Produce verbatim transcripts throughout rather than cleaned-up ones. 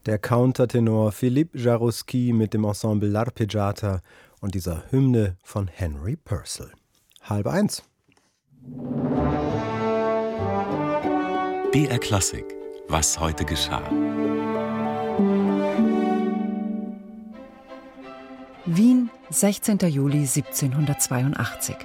Der Countertenor Philippe Jaroussky mit dem Ensemble L'Arpeggiata und dieser Hymne von Henry Purcell. Halb eins. B R Klassik. Was heute geschah. Wien, sechzehnter Juli siebzehnhundertzweiundachtzig.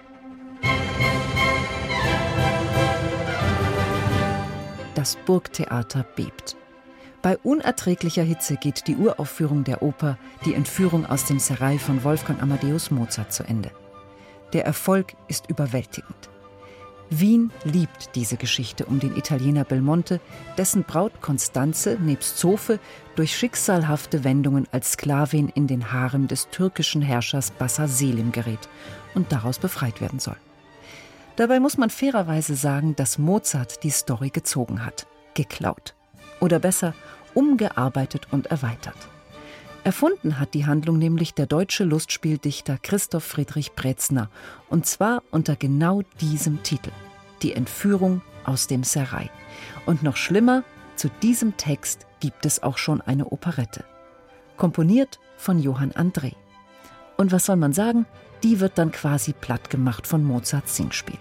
Das Burgtheater bebt. Bei unerträglicher Hitze geht die Uraufführung der Oper Die Entführung aus dem Serail von Wolfgang Amadeus Mozart zu Ende. Der Erfolg ist überwältigend. Wien liebt diese Geschichte um den Italiener Belmonte, dessen Braut Constanze nebst Zofe durch schicksalhafte Wendungen als Sklavin in den Harem des türkischen Herrschers Bassa Selim gerät und daraus befreit werden soll. Dabei muss man fairerweise sagen, dass Mozart die Story gezogen hat, geklaut. Oder besser, umgearbeitet und erweitert. Erfunden hat die Handlung nämlich der deutsche Lustspieldichter Christoph Friedrich Brezner, und zwar unter genau diesem Titel: Die Entführung aus dem Serail. Und noch schlimmer, zu diesem Text gibt es auch schon eine Operette. Komponiert von Johann André. Und was soll man sagen, die wird dann quasi platt gemacht von Mozarts Singspiel.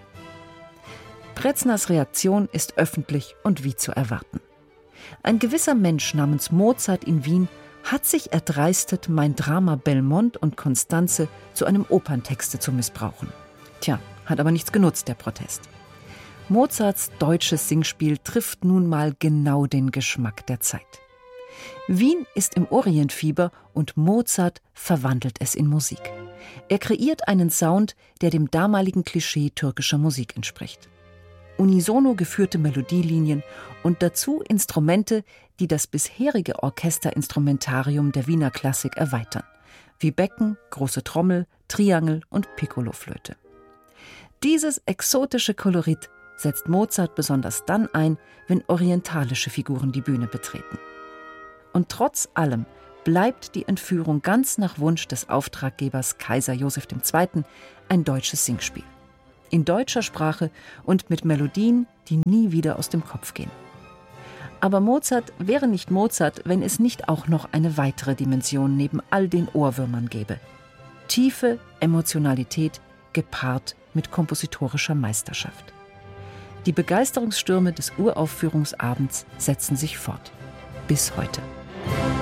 Brezners Reaktion ist öffentlich und wie zu erwarten. Ein gewisser Mensch namens Mozart in Wien hat sich erdreistet, mein Drama Belmont und Constanze zu einem Operntexte zu missbrauchen. Tja, hat aber nichts genutzt, der Protest. Mozarts deutsches Singspiel trifft nun mal genau den Geschmack der Zeit. Wien ist im Orientfieber und Mozart verwandelt es in Musik. Er kreiert einen Sound, der dem damaligen Klischee türkischer Musik entspricht. Unisono geführte Melodielinien und dazu Instrumente, die das bisherige Orchesterinstrumentarium der Wiener Klassik erweitern, wie Becken, große Trommel, Triangel und Piccoloflöte. Dieses exotische Kolorit setzt Mozart besonders dann ein, wenn orientalische Figuren die Bühne betreten. Und trotz allem bleibt die Entführung ganz nach Wunsch des Auftraggebers Kaiser Joseph der Zweite. ein deutsches Singspiel. In deutscher Sprache und mit Melodien, die nie wieder aus dem Kopf gehen. Aber Mozart wäre nicht Mozart, wenn es nicht auch noch eine weitere Dimension neben all den Ohrwürmern gäbe. Tiefe Emotionalität gepaart mit kompositorischer Meisterschaft. Die Begeisterungsstürme des Uraufführungsabends setzen sich fort. Bis heute.